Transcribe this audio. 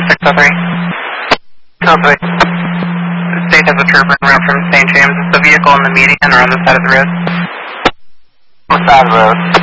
603. 603. The state has a trooper en route from St. James. Is the vehicle in the median or on the side of the road? On the side of the road.